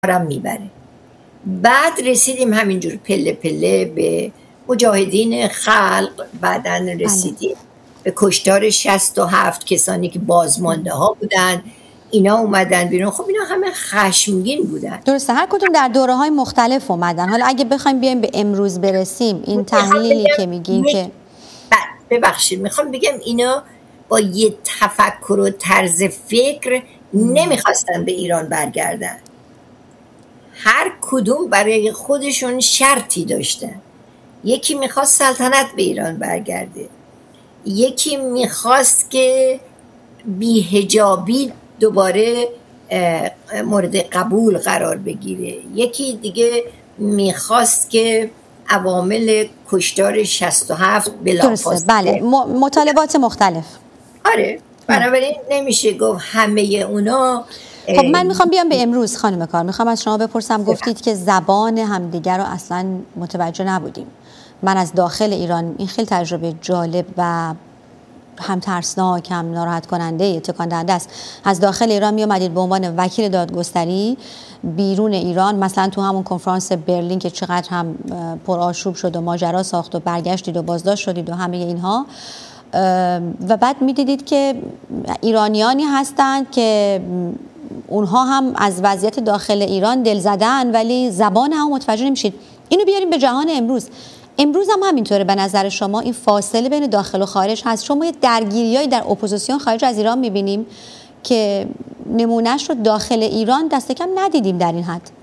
میبره. بعد رسیدیم همینجور پله پله به مجاهدین خلق، بعداً رسیدیم به کشتار 67 کسانی که بازمانده ها بودن، اینا اومدن بیرون. خب اینا همه خشمگین بودن. درسته، هر کدوم در دوره‌های مختلف اومدن. حالا اگه بخوایم بیایم به امروز برسیم، این تحلیلی که میگین که ببخشید میخوام بگم اینا با یه تفکر و طرز فکر نمیخواستن به ایران برگردن. هر کدوم برای خودشون شرطی داشتن. یکی میخواست سلطنت به ایران برگرده، یکی میخواست که بی‌حجابی دوباره مورد قبول قرار بگیره، یکی دیگه میخواست که عوامل کشتار 67 بلافاصله. بله، مطالبات مختلف. آره، بنابراین نمیشه گفت همه اونا. خب من میخوام بیام به امروز خانم کار، میخوام از شما بپرسم، گفتید که زبان همدیگر رو اصلا متوجه نبودیم. من از داخل ایران، این خیلی تجربه جالب و هم ترسناک هم ناراحت کننده، تکان دهنده است. از داخل ایران می اومدید به عنوان وکیل دادگستری، بیرون ایران مثلا تو همون کنفرانس برلین که چقدر هم پرآشوب شد و ماجرا ساخت و برگشتید و بازداشت شدید و همه اینها، و بعد می دیدید که ایرانیانی هستند که اونها هم از وضعیت داخل ایران دل زدن ولی زبان هم متوجه نمیشید. اینو بیاریم به جهان امروز هم همینطوره. به نظر شما این فاصله بین داخل و خارج هست؟ شما یه درگیریایی در اپوزیسیون خارج از ایران میبینیم که نمونهش رو داخل ایران دست کم ندیدیم در این حد.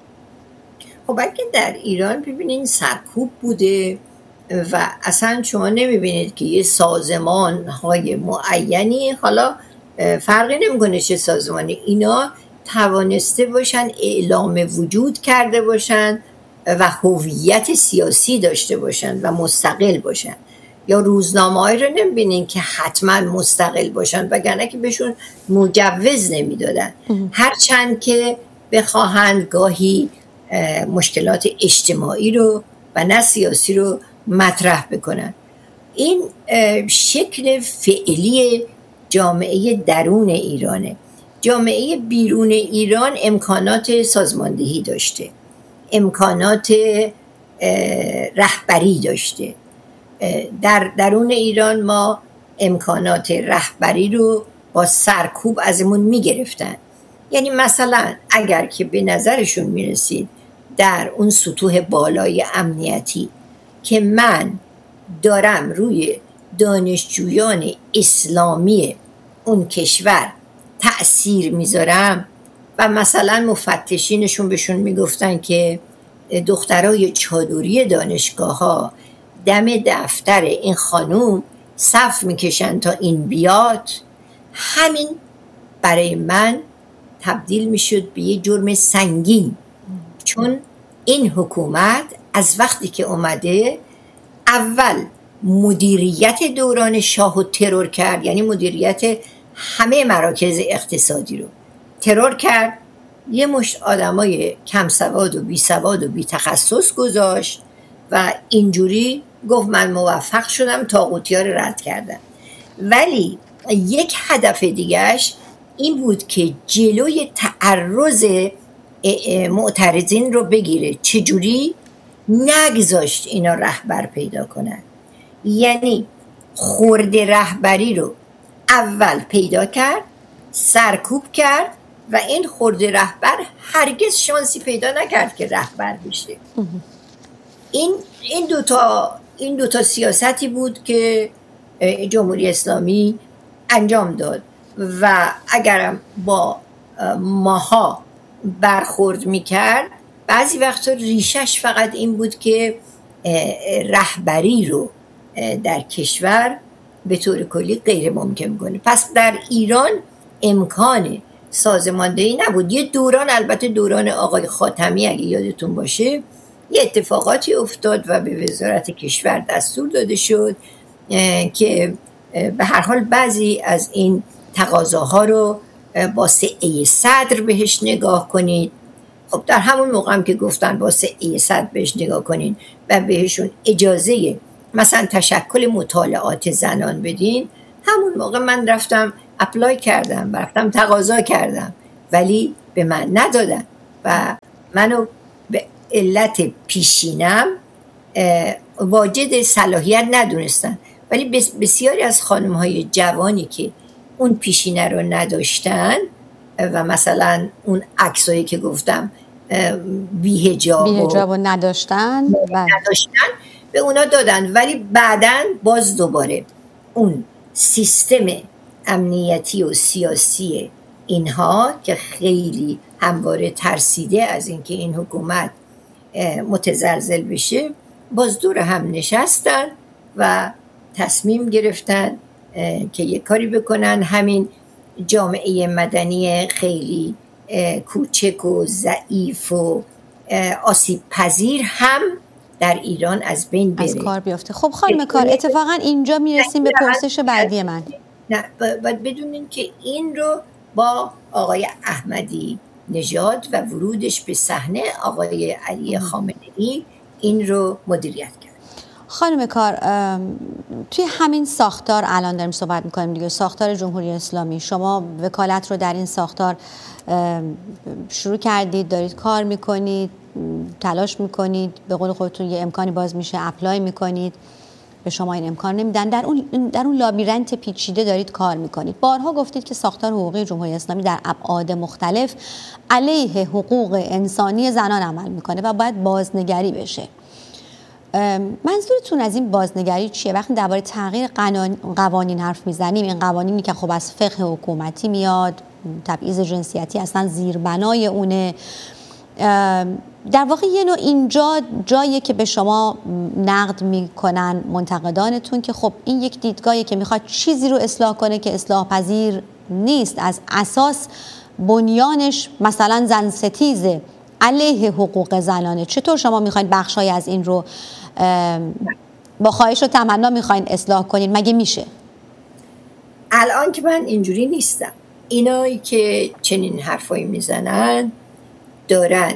خب اگه در ایران ببینید سرکوب بوده و اصلا شما نمیبینید که یه سازمان های معینی، حالا فرقی نمیکنه چه سازمانی، اینا توانسته باشن اعلام وجود کرده باشن و هویت سیاسی داشته باشن و مستقل باشن. یا روزنامه‌ای رو نمی‌بینین که حتما مستقل باشن، وگرنه که بهشون مجوز نمیدادن. هرچند که بخواهند گاهی مشکلات اجتماعی رو و نه سیاسی رو مطرح بکنن. این شکل فعلی جامعه درون ایرانه. جامعه بیرون ایران امکانات سازماندهی داشته، امکانات رهبری داشته. در درون ایران ما امکانات رهبری رو با سرکوب ازمون میگرفتن. یعنی مثلا اگر که به نظرشون میرسید در اون سطوح بالای امنیتی که من دارم روی دانشجویان اسلامی اون کشور تأثیر میذارم و مثلا مفتشینشون بهشون میگفتن که دخترای چادری دانشگاه ها دم دفتر این خانوم صف میکشن تا این بیاد، همین برای من تبدیل میشد به یه جرم سنگین. چون این حکومت از وقتی که اومده اول مدیریت دوران شاه رو ترور کرد، یعنی مدیریت همه مراکز اقتصادی رو ترور کرد، یه مشت آدمای کم سواد و بی سواد و بی تخصص گذاشت و اینجوری گفت من موفق شدم، طاغوتی‌ها رو رد کردم. ولی یک هدف دیگهش این بود که جلوی تعرض معترضین رو بگیره. چجوری؟ نگذاشت اینا رهبر پیدا کنن. یعنی خرده رهبری رو اول پیدا کرد، سرکوب کرد و این خرده رهبر هرگز شانسی پیدا نکرد که رهبر بشه. این دوتا سیاستی بود که جمهوری اسلامی انجام داد و اگرم با ماها برخورد میکرد بعضی وقتا ریشش فقط این بود که رهبری رو در کشور به طور کلی غیر ممکن کنه. پس در ایران امکان سازماندهی نبود. یه دوران، البته دوران آقای خاتمی اگه یادتون باشه، یه اتفاقاتی افتاد و به وزارت کشور دستور داده شد که به هر حال بعضی از این تقاضاها رو با سعه صدر بهش نگاه کنید. خب در همون موقع هم که گفتن با سعه صدر بهش نگاه کنین و بهشون اجازه مثلا تشکل مطالعات زنان بدین، همون موقع من رفتم اپلای کردم، رفتم تقاضا کردم، ولی به من ندادن. و منو به علت پیشینم واجد صلاحیت ندونستن، ولی بسیاری از خانم‌های جوانی که اون پیشینه رو نداشتن و مثلا اون عکسایی که گفتم بی‌حجاب و نداشتن به اونا دادن، ولی بعدن باز دوباره اون سیستم امنیتی و سیاسی اینها که خیلی همواره ترسیده از اینکه این حکومت متزلزل بشه، باز دور هم نشستن و تصمیم گرفتن که یک کاری بکنن. همین جامعه مدنی خیلی کوچک و ضعیف و آسیب پذیر هم در ایران از بین بره، از کار بیفته. خب خانم کار، اتفاقا اینجا میرسیم به پرسش بعدی من. نه، باید بدونین که این رو با آقای احمدی نژاد و ورودش به صحنه آقای علی خامنه‌ای این رو مدیریت کرد. خانم کار، توی همین ساختار الان داریم صحبت میکنیم دیگه، ساختار جمهوری اسلامی، شما وکالت رو در این ساختار شروع کردید، دارید کار میکنید، تلاش میکنید، به قول خودتون یه امکانی باز میشه اپلای میکنید، به شما این امکان نمیدن، در اون لابیرنت پیچیده دارید کار میکنید. بارها گفتید که ساختار حقوقی جمهوری اسلامی در ابعاد مختلف علیه حقوق انسانی زنان عمل میکنه و باید بازنگری بشه. منظورتون از این بازنگری چیه؟ وقتی درباره تغییر قوانین حرف میزنیم، این قوانینی که خب از فقه حکومتی میاد، تبعیض جنسیتی اصلا زیربنای اونه، در واقع یه نوع اینجا جاییه که به شما نقد میکنن منتقدانتون که خب این یک دیدگاهی که میخواد چیزی رو اصلاح کنه که اصلاح پذیر نیست، از اساس بنیانش مثلا زن ستیزه، علیه حقوق زنانه. چطور شما میخواین بخشای از این رو با خواهش و تمنا میخواین اصلاح کنین؟ مگه میشه؟ الان که من اینجوری نیستم. اینایی که چنین حرفایی میزنن دارن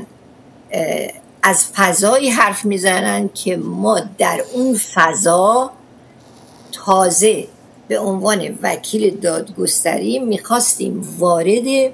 از فضایی حرف میزنن که ما در اون فضا تازه به عنوان وکیل دادگستری میخواستیم وارد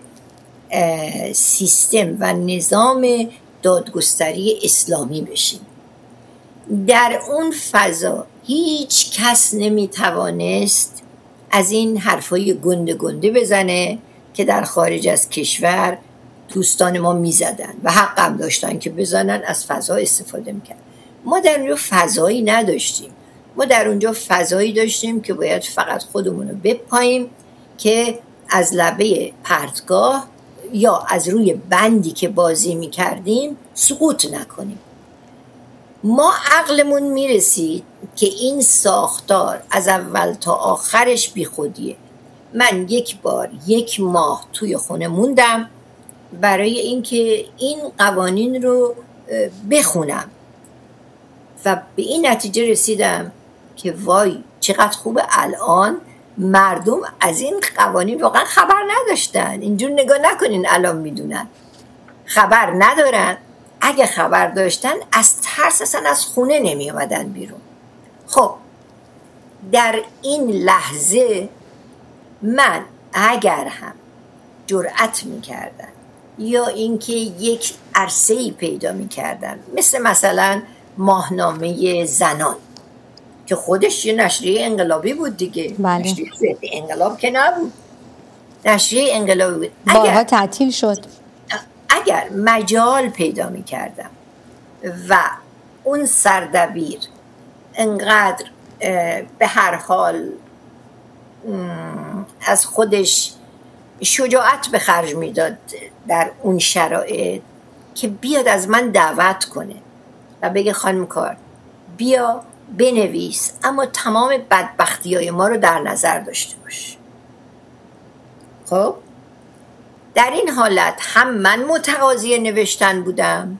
سیستم و نظام دادگستری اسلامی بشیم. در اون فضا هیچ کس نمیتوانست از این حرفای گنده گنده بزنه که در خارج از کشور دوستان ما میزدن و حقم داشتن که بزنن، از فضا استفاده میکرد. ما در اونجا فضایی نداشتیم. ما در اونجا فضایی داشتیم که باید فقط خودمون رو بپاییم که از لبه پرتگاه یا از روی بندی که بازی میکردیم سقوط نکنیم. ما عقلمون میرسید که این ساختار از اول تا آخرش بی خودیه. من یک ماه توی خونه موندم برای اینکه این قوانین رو بخونم و به این نتیجه رسیدم که وای چقدر خوبه الان مردم از این قوانین واقعا خبر نداشتن. اینجور نگاه نکنین الان میدونن، خبر ندارن. اگه خبر داشتن از ترس اصلا از خونه نمی آمدن بیرون. خب در این لحظه من اگر هم جرأت میکردم یا اینکه یک عرصه‌ای پیدا میکردم مثلا ماهنامه زنان که خودش یه نشریه انقلابی بود دیگه، بله. نشریه ضد انقلاب که نبود، نشریه انقلابی بود، بارها تعطیل شد. اگر مجال پیدا میکردم و اون سردبیر انقدر به هر حال از خودش شجاعت به خرج میداد در اون شرایط که بیاد از من دعوت کنه و بگه خانم کار بیا بنویس اما تمام بدبختی‌های ما رو در نظر داشته باش. خب در این حالت هم من متقاضی نوشتن بودم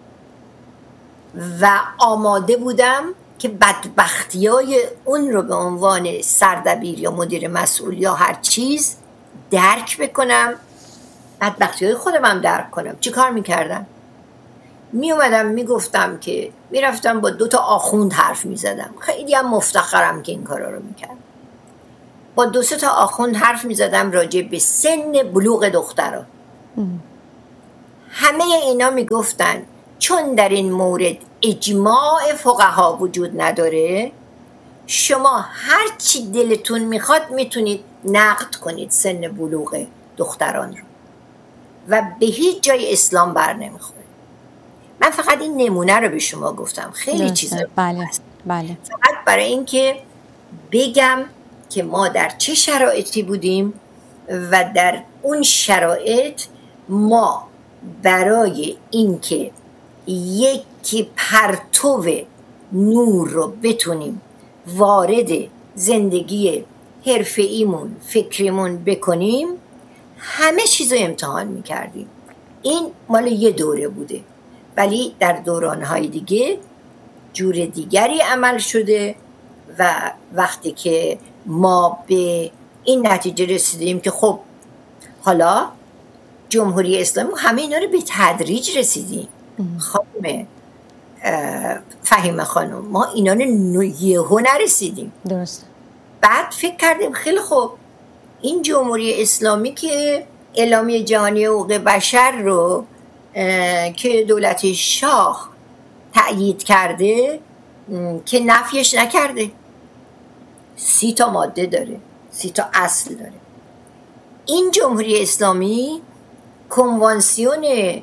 و آماده بودم که بدبختی‌های اون رو به عنوان سردبیر یا مدیر مسئول یا هر چیز درک بکنم، بدبختی‌های خودم هم درک کنم. چی کار میکردم؟ میومدم میگفتم که میرفتم با 2 آخوند حرف میزدم. خیلی هم مفتخرم که این کارا رو میکردم. با 2-3 آخوند حرف میزدم راجع به سن بلوغ دخترها. همه اینا میگفتن چون در این مورد اجماع فقها وجود نداره، شما هر چی دلتون میخواد میتونید نقد کنید سن بلوغ دختران رو و به هیچ جای اسلام بر نمیخوره. من فقط این نمونه رو به شما گفتم، خیلی چیزا بله. فقط برای اینکه بگم که ما در چه شرایطی بودیم و در اون شرایط ما برای اینکه یکی پرتو نور رو بتونیم وارد زندگی حرفه‌ایمون فکریمون بکنیم همه چیز رو امتحان میکردیم. این مال یه دوره بوده، ولی در دورانهای دیگه جور دیگری عمل شده و وقتی که ما به این نتیجه رسیدیم که خب حالا جمهوری اسلامی همه اینا رو به تدریج رسیدیم. خانم فهیمه خانم، ما اینا رو یهو نرسیدیم. درست. بعد فکر کردیم خیلی خوب این جمهوری اسلامی که اعلامیه جهانی حقوق بشر رو که دولت شاه تأیید کرده که نفیش نکرده، 30 تا ماده داره، 30 تا اصل داره. این جمهوری اسلامی کنوانسیون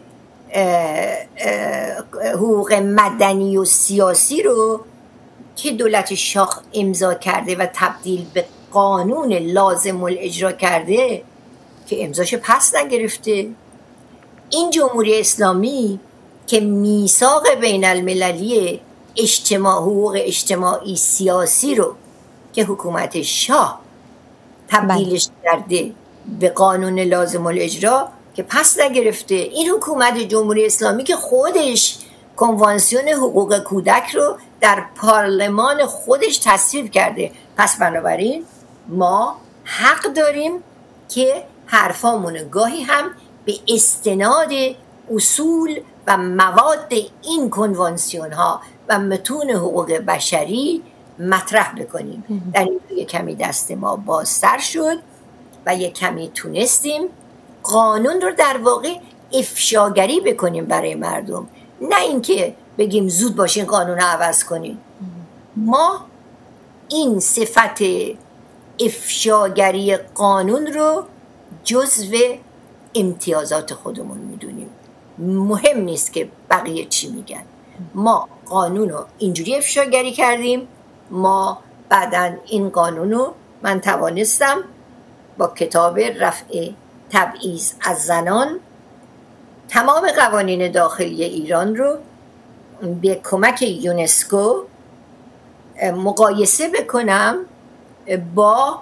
حقوق مدنی و سیاسی رو که دولت شاه امضا کرده و تبدیل به قانون لازم الاجرا کرده که امضاش پس نگرفته. این جمهوری اسلامی که میثاق بین المللی حقوق اجتماعی سیاسی رو که حکومت شاه تبدیلش کرده به قانون لازم الاجرا که پس نگرفته. این حکومت جمهوری اسلامی که خودش کنوانسیون حقوق کودک رو در پارلمان خودش تصویب کرده. پس بنابراین ما حق داریم که حرفامون گاهی هم به استناد اصول و مواد این کنوانسیون ها و متون حقوق بشری مطرح بکنیم. در این یک کمی دست ما بازتر شد و یک کمی تونستیم قانون رو در واقع افشاگری بکنیم برای مردم، نه اینکه بگیم زود باشین قانون رو عوض کنین. ما این صفت افشاگری قانون رو جزو امتیازات خودمون میدونیم. مهم نیست که بقیه چی میگن، ما قانون رو اینجوری افشاگری کردیم. ما بعداً این قانون رو من توانستم با کتاب رفع تبعیض از زنان تمام قوانین داخلی ایران رو به کمک یونسکو مقایسه بکنم با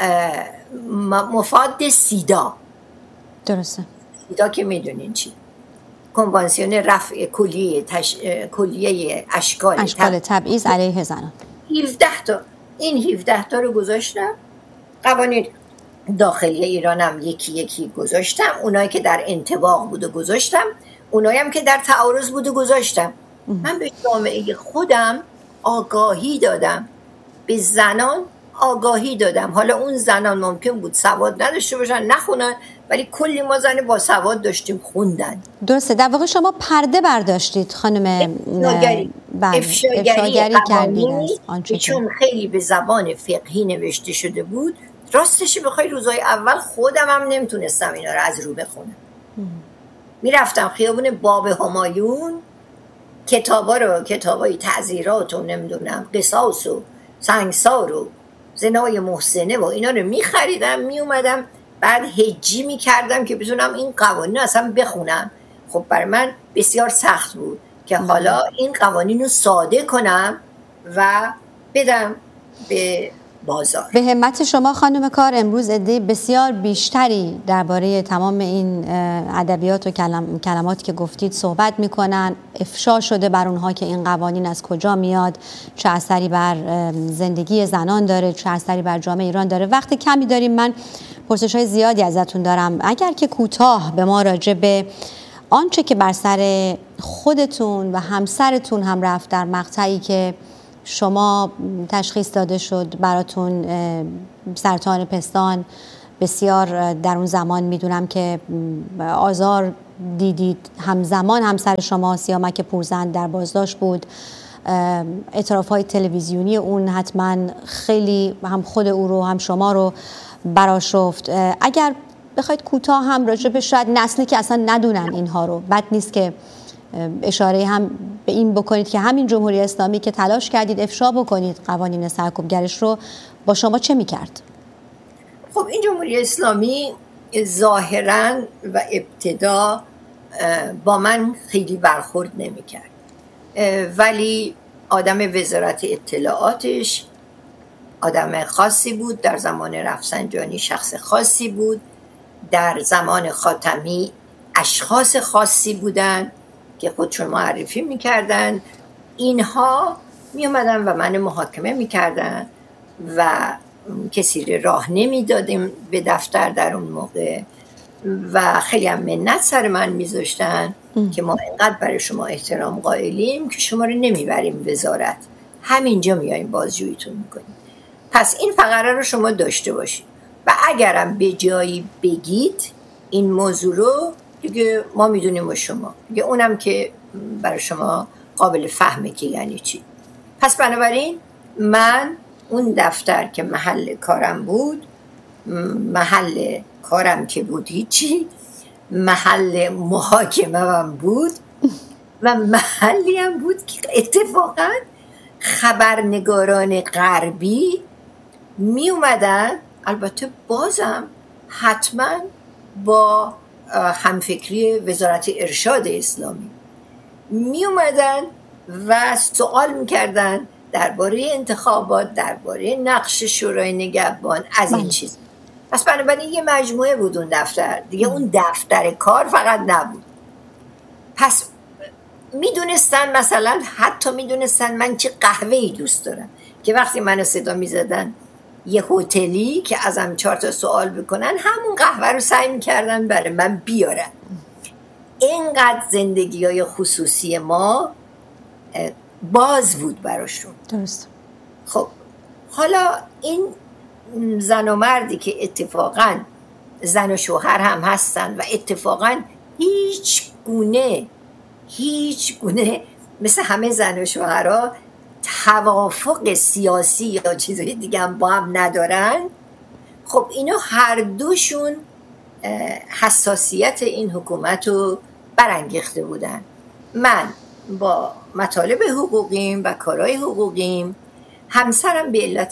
مفاد سیدا. درسته. سیدا که میدونین چی؟ کنوانسیون رفع کلیه اشکال تبعیض علیه زنان. 17 تا این 17 تا رو گذاشتم. قوانین داخلی ایرانم یکی یکی گذاشتم، اونایی که در انطباق بوده گذاشتم، اونایی هم که در تعارض بوده گذاشتم. من به جامعه خودم آگاهی دادم، به زنان آگاهی دادم. حالا اون زنان ممکن بود سواد نداشته باشن نخونن، ولی کلی ما زن با سواد داشتیم خوندن. درسته. در واقع شما پرده برداشتید خانم، افشاگری کردید چون خیلی به زبان فقهی نوشته شده بود. راستش بخوای روزهای اول خودم هم نمیتونستم اینا رو از رو بخونم. میرفتم خیابون باب همایون کتابای تعزیرات و نمیدونم قصاص و سنگسار و زنای محسنه و اینا رو میخریدم، میومدم بعد هجی میکردم که بتونم این قوانین اصلا بخونم. خب برای من بسیار سخت بود که حالا این قوانین رو ساده کنم و بدم به بازار. به همت شما خانم کار امروز عده بسیار بیشتری درباره تمام این ادبیات و کلماتی که گفتید صحبت میکنن. افشا شده بر اونها که این قوانین از کجا میاد، چه اثری بر زندگی زنان داره، چه اثری بر جامعه ایران داره. وقت کمی داریم، من پرسش‌های زیادی ازتون دارم. اگر که کوتاه به ما راجع به آنچه که بر سر خودتون و همسرتون هم رفت در مقطعی که شما تشخیص داده شد براتون سرطان پستان، بسیار در اون زمان میدونم که آزار دیدید همزمان همسر شما سیامک پورزند در بازداشت بود. اعتراف‌های تلویزیونی اون حتما خیلی هم خود او رو هم شما رو برآشفت. اگر بخواید کوتاه هم راجع به شاید نسلی که اصلا ندونن اینها رو، بد نیست که اشاره هم به این بکنید که همین جمهوری اسلامی که تلاش کردید افشا بکنید قوانین سرکوبگرش رو، با شما چه میکرد؟ خب این جمهوری اسلامی ظاهراً و ابتدا با من خیلی برخورد نمیکرد، ولی آدم وزارت اطلاعاتش آدم خاصی بود، در زمان رفسنجانی شخص خاصی بود، در زمان خاتمی اشخاص خاصی بودن که خودشون معرفی میکردن. اینها میومدن و من محاکمه میکردن و کسی راه نمیدادیم به دفتر در اون موقع و خیلی هم منت سر من میذاشتن که ما اینقدر برای شما احترام قائلیم که شما رو نمیبریم وزارت، همینجا میاییم بازجوییتون میکنیم. پس این فقره رو شما داشته باشید و اگرم به جایی بگید این موضوع رو دیگه ما میدونیم و شما دیگه اونم که برای شما قابل فهمه که یعنی چی. پس بنابراین من اون دفتر که محل کارم بود، محل کارم که بود هیچی، محل محاکمه هم بود و محلی هم بود که اتفاقا خبرنگاران غربی می اومدن، البته بازم حتما با همفکری وزارت ارشاد اسلامی، می اومدن و سوال میکردن درباره انتخابات، درباره نقش شورای نگهبان، از این چیز. پس بنابراین یه مجموعه بود اون دفتر دیگه، اون دفتر کار فقط نبود. پس میدونستن، مثلا حتی میدونستن من چه قهوه‌ای دوست دارم که وقتی منو صدا میزدن یه هتلی که ازم 4 تا سوال بکنن، همون قهوه رو سعی میکردن برای من بیارن. اینقدر زندگی‌های خصوصی ما باز بود براشون. درست. خب حالا این زن و مردی که اتفاقاً زن و شوهر هم هستن و اتفاقاً هیچ گونه مثل همه زن و شوهرها توافق سیاسی یا چیزهای دیگه هم با هم ندارن، خب اینا هر دوشون حساسیت این حکومت رو برانگیخته بودن. من با مطالب حقوقیم و کارهای حقوقیم، همسرم به علت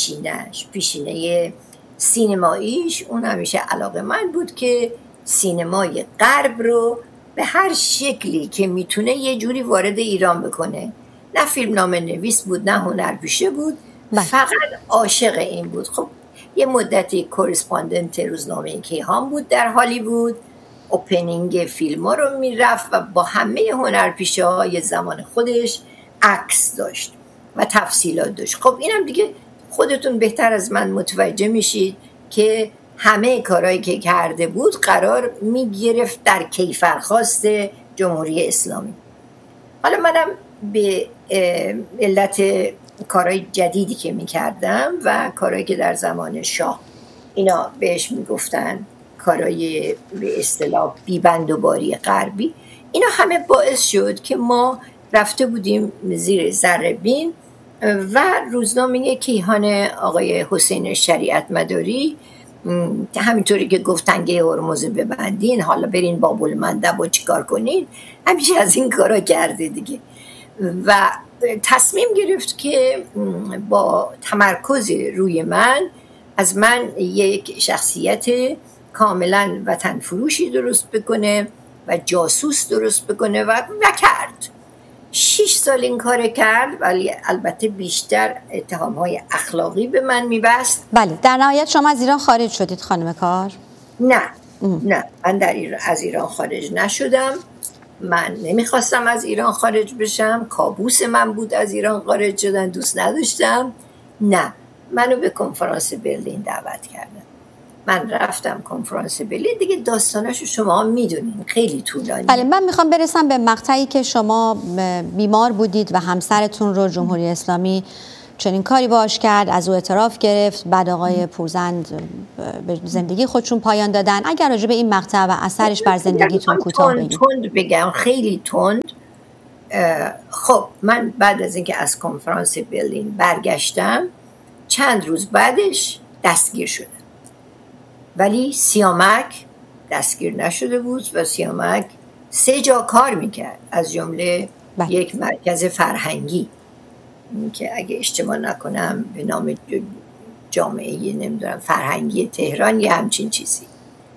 پیشینه سینماییش، اون همیشه علاقه من بود که سینمای غرب رو به هر شکلی که میتونه یه جوری وارد ایران بکنه. نه فیلمنامه نویس بود، نه هنرپیشه بود، فقط عاشق این بود. خب یه مدتی کورسپاندنت روزنامه کیهان بود در هالیوود، اوپنینگ فیلم ها رو میرفت و با همه هنرپیشه های زمان خودش عکس داشت و تفصیلات داشت. خب اینم دیگه خودتون بهتر از من متوجه میشید که همه کارهایی که کرده بود قرار میگرفت در کیفرخواست جمهوری اسلامی. حالا منم به علت کارهای جدیدی که میکردم و کارهایی که در زمان شاه اینا بهش میگفتن کارهای به اصطلاح بیبند و باری غربی، اینا همه باعث شد که ما رفته بودیم زیر ذره‌بین و روزنامه کیهان آقای حسین شریعت مداری همینطوری که گفت تنگه هرمز ببندین، حالا برین باب‌المندب و چیکار کنین، همیشه از این کارا کرده دیگه. و تصمیم گرفت که با تمرکز روی من از من یک شخصیت کاملا وطن فروشی درست بکنه و جاسوس درست بکنه و کرد. 6 سال این کار کرد، ولی البته بیشتر اتهام‌های اخلاقی به من میبست. بله، در نهایت شما از ایران خارج شدید خانم کار؟ نه من از ایران خارج نشدم. من نمیخواستم از ایران خارج بشم، کابوس من بود از ایران خارج شدن، دوست نداشتم. نه، منو به کنفرانس برلین دعوت کردن، من رفتم کنفرانس برلین دیگه. داستاناشو شما میدونین، خیلی طولانی. بله، من میخوام برسم به مقطعی که شما بیمار بودید و همسرتون رو جمهوری اسلامی چنین کاری باش کرد، از او اعتراف گرفت، بعد آقای پورزند به زندگی خودشون پایان دادن. اگر راجع به این مقطع و اثرش بر زندگیتون کوتاه بگید. تند بگم، خیلی تند. خب من بعد از اینکه از کنفرانس برلین برگشتم چند روز بعدش دستگیر شدم، ولی سیامک دستگیر نشده بود و سیامک 3 جا کار میکرد، از جمله یک مرکز فرهنگی که اگه اشتباه نکنم به نام جامعه نمیدونم فرهنگی تهران یا همچین چیزی.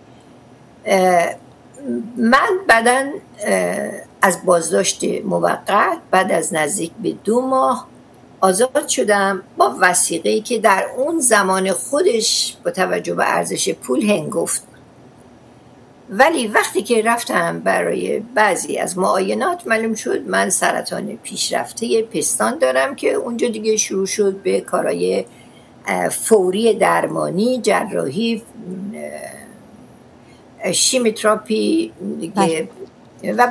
من بعداً از بازداشت موقت بعد از نزدیک به 2 ماه آزاد شدم با وثیقه‌ای که در اون زمان خودش با توجه به ارزش پول هنگفت. ولی وقتی که رفتم برای بعضی از معاینات معلوم شد من سرطان پیشرفته پستان دارم که اونجا دیگه شروع شد به کارهای فوری درمانی، جراحی، شیمیوتراپی و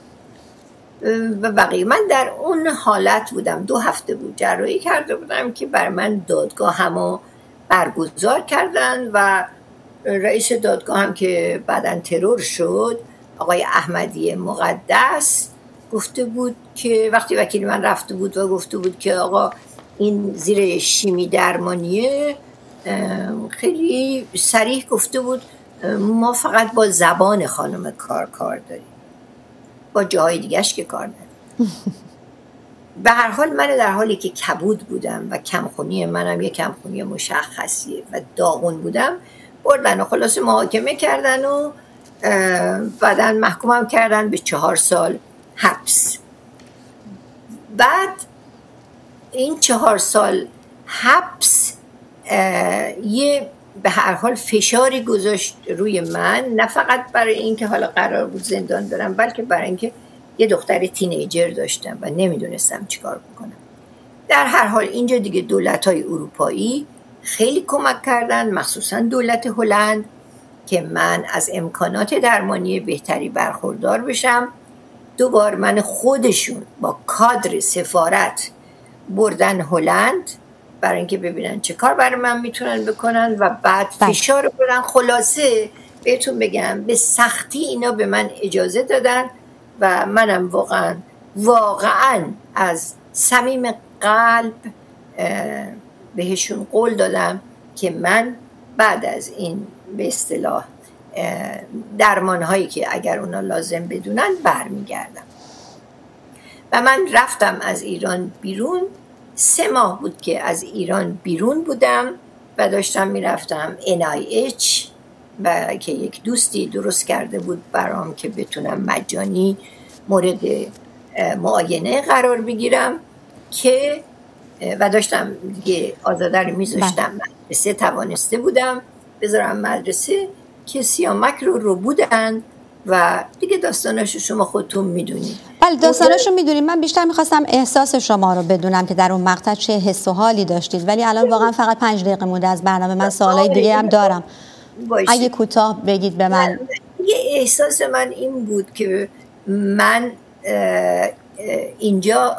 بقیه. من در اون حالت بودم. 2 هفته بود جراحی کرده بودم که بر من دادگاه همو برگزار کردن و رئیس دادگاه هم که بعداً ترور شد، آقای احمدی مقدس، گفته بود که وقتی وکیل من رفته بود و گفته بود که آقا این زیر شیمی درمانیه، خیلی صریح گفته بود ما فقط با زبان خانم کار داریم، با جاهای دیگهش که کار نداریم. به هر حال من در حالی که کبود بودم و کمخونی منم یک کمخونی مشخصیه و داغون بودم، بردن و خلاص محاکمه کردن و بعداً محکومم کردن به 4 سال حبس. بعد این 4 سال حبس یه به هر حال فشاری گذاشت روی من، نه فقط برای اینکه حالا قرار بود زندان برم، بلکه برای اینکه یه دختر تینیجر داشتم و نمیدونستم چیکار بکنم. در هر حال اینجا دیگه دولت‌های اروپایی خیلی کمک کردن، مخصوصا دولت هلند، که من از امکانات درمانی بهتری برخوردار بشم. 2 بار من خودشون با کادر سفارت بردن هلند برای اینکه ببینن چه کار برای من میتونن بکنن و بعد فشار بردن. خلاصه بهتون بگم به سختی اینا به من اجازه دادن و منم واقعا از صمیم قلب بهشون قول دادم که من بعد از این به اصطلاح درمان هایی که اگر اونا لازم بدونن برمیگردم. و من رفتم از ایران بیرون. 3 ماه بود که از ایران بیرون بودم و داشتم میرفتم NIH و که یک دوستی درست کرده بود برام که بتونم مجانی مورد معاینه قرار بگیرم که و داشتم دیگه آزاده رو میذاشتم مدرسه. توانسته بودم بذارم مدرسه که سیامک رو بودن و دیگه داستاناشو شما خودتون میدونید. بله داستاناشو میدونیم. من بیشتر میخواستم احساس شما رو بدونم که در اون مقطع چه حس و حالی داشتید، ولی الان واقعا فقط 5 دقیقه مونده از برنامه. من سوالای دیگه هم دارم، اگه کوتاه بگید به من. یه احساس من این بود که من اینجا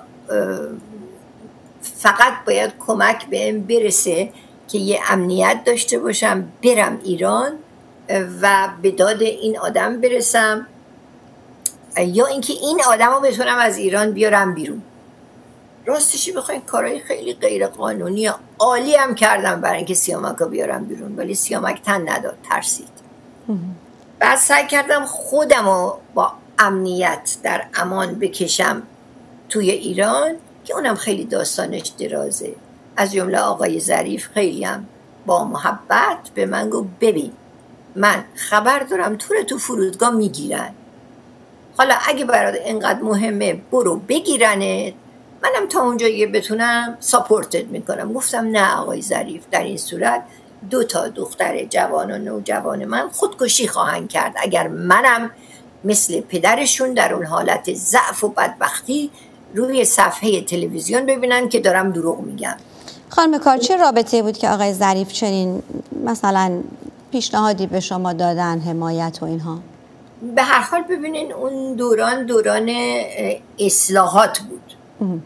فقط باید کمک بهم برسه که یه امنیت داشته باشم، برم ایران و به داد این آدم برسم، یا اینکه این آدم رو بتونم از ایران بیارم بیرون. راستشی بخواین کارهای خیلی غیر قانونی عالی هم کردم برای اینکه سیامک رو بیارم بیرون، ولی سیامک تن نداد، ترسید. بعد سعی کردم خودم رو با امنیت در امان بکشم توی ایران که اونم خیلی داستانش درازه. از جمله آقای ظریف خیلی هم با محبت به من گفت ببین من خبر دارم تو فرودگاه میگیرن، حالا اگه برات اینقدر مهمه برو بگیرنت، منم تا اونجا یه بتونم ساپورتت میکنم. گفتم نه آقای ظریف، در این صورت 2 دختر جوان و نوجوان من خودکشی خواهند کرد اگر منم مثل پدرشون در اون حالت ضعف و بدبختی روی صفحه تلویزیون ببینن که دارم دروغ میگم. خانم کار چه رابطه بود که آقای ظریف چنین مثلا پیشنهادی به شما دادن، حمایت و اینها؟ به هر حال ببینین اون دوران اصلاحات بود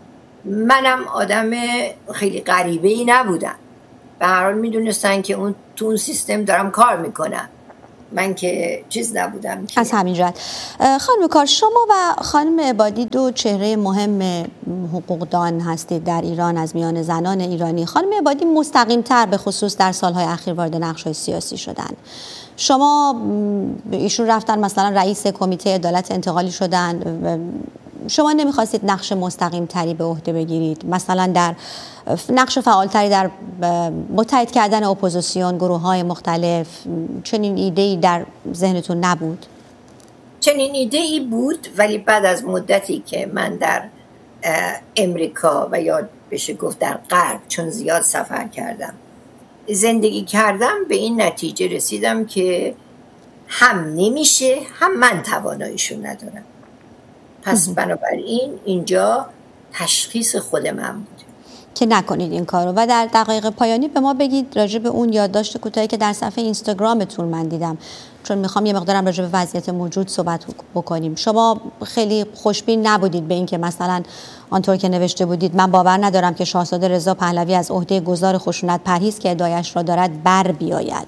منم آدم خیلی غریبه‌ای نبودم، به هر حال میدونستن که تو اون سیستم دارم کار میکنم، من که چیز نبودم که. از همین جهت خانم کار، شما و خانم عبادی دو چهره مهم حقوقدان هستید در ایران از میان زنان ایرانی. خانم عبادی مستقیم تر به خصوص در سالهای اخیر وارد نقش‌های سیاسی شدن. شما ایشون رفتن مثلا رئیس کمیته عدالت انتقالی شدن، شما نمیخواستید نقش مستقیم تری به عهده بگیرید، مثلا در نقش فعالتری در متحد کردن اپوزیسیون، گروه های مختلف، چنین ایده‌ای در ذهنتون نبود؟ چنین ایده‌ای بود، ولی بعد از مدتی که من در امریکا و یا بشه گفت در غرب، چون زیاد سفر کردم، زندگی کردم، به این نتیجه رسیدم که هم نمیشه، هم من تواناییشو ندارم. پس بنابراین اینجا تشخیص خود من بود که نکنید این کارو. و در دقایق پایانی به ما بگید راجع به اون یادداشت کوتاهی که در صفحه اینستاگرامتون من دیدم، چون میخوام یه مقدارم راجع به وضعیت موجود صحبت بکنیم. شما خیلی خوشبین نبودید به این که مثلا آنطور که نوشته بودید من باور ندارم که شاهزاده رضا پهلوی از عهده گزار خشونت پرهیز که ادعایش را دارد بر بیاید.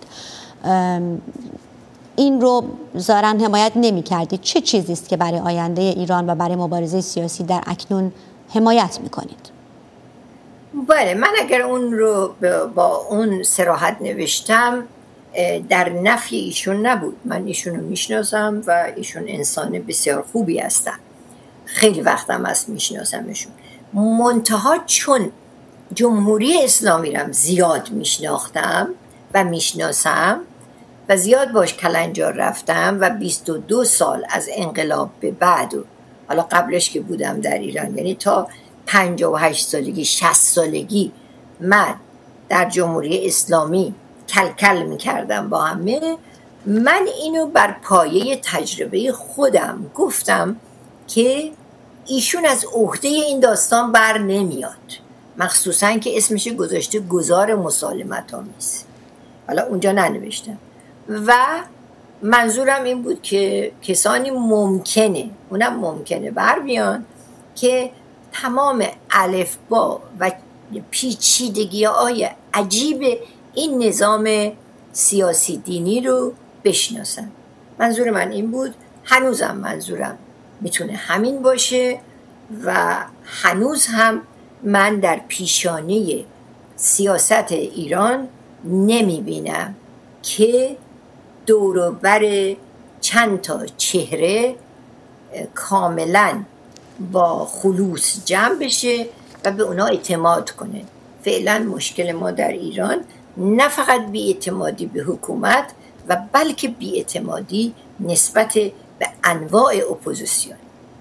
این رو ظاهراً حمایت نمی کردید. چه چیزی است که برای آینده ایران و برای مبارزه سیاسی در اکنون حمایت می کنید؟ بله، من اگر اون رو با اون صراحت نوشتم در نفی ایشون نبود. من ایشون رو میشناسم و ایشون انسان بسیار خوبی هستن، خیلی وقتم هست میشناسمشون. منتها چون جمهوری اسلامی رو زیاد میشناختم و میشناسم و زیاد باش کلنجار رفتم و 22 سال از انقلاب به بعد و حالا قبلش که بودم در ایران، یعنی تا 58 سالگی 60 سالگی من در جمهوری اسلامی کلکل میکردم با همه، من اینو بر پایه تجربه خودم گفتم که ایشون از عهده این داستان بر نمیاد، مخصوصا که اسمش گذاشته گزار مسالمت آمیز. حالا اونجا ننوشتم و منظورم این بود که کسانی ممکنه بر بیان که تمام الفبا و پیچیدگی‌های عجیب این نظام سیاسی دینی رو بشناسن. منظور من این بود، هنوزم منظورم میتونه همین باشه و هنوز هم من در پیشانه سیاست ایران نمیبینم که دوروبر چند تا چهره کاملا با خلوص جمع بشه و به اونا اعتماد کنه. فعلا مشکل ما در ایران نه فقط بی‌اعتمادی به حکومت و بلکه بی‌اعتمادی نسبت به انواع اپوزیسیون.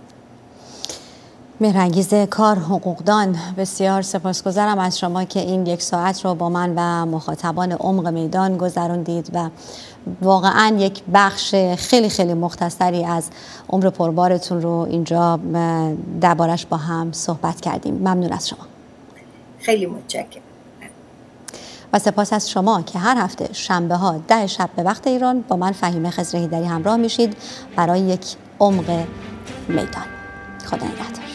مهرانگیز کار، حقوقدان، بسیار سپاسگزارم از شما که این 1 ساعت رو با من و مخاطبان عمق میدان گذروندید و واقعا یک بخش خیلی خیلی مختصری از عمر پربارتون رو اینجا دربارش با هم صحبت کردیم. ممنون از شما. خیلی متشکرم. و سپاس از شما که هر هفته شنبه ها 10 شب به وقت ایران با من فهیمه خضر هیدری همراه میشید برای یک عمق میدان. خدا نگهدار.